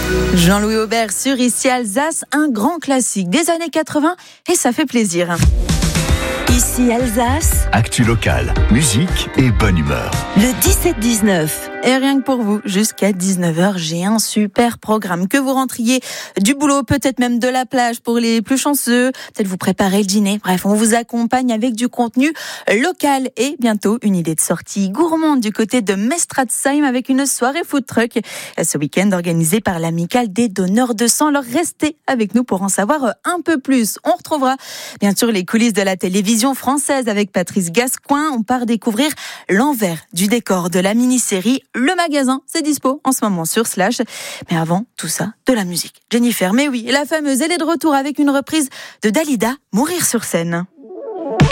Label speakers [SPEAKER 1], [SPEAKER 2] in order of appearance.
[SPEAKER 1] Jean-Louis Aubert sur Ici Alsace, un grand classique des années 80 et ça fait plaisir.
[SPEAKER 2] Ici Alsace,
[SPEAKER 3] actu locale, musique et bonne humeur.
[SPEAKER 2] Le 17-19.
[SPEAKER 1] Et rien que pour vous, jusqu'à 19h, j'ai un super programme. Que vous rentriez du boulot, peut-être même de la plage pour les plus chanceux, peut-être vous préparez le dîner. Bref, on vous accompagne avec du contenu local et bientôt une idée de sortie gourmande du côté de Mestratzheim avec une soirée food truck. Ce week-end organisé par l'Amicale des donneurs de sang. Alors restez avec nous pour en savoir un peu plus. On retrouvera bien sûr les coulisses de la télévision française avec Patrice Gascoin. On part découvrir l'envers du décor de la mini-série Le Magasin. C'est dispo en ce moment sur Slash. Mais avant tout ça, de la musique. Jennifer, mais oui, la fameuse, elle est de retour avec une reprise de Dalida, Mourir sur scène.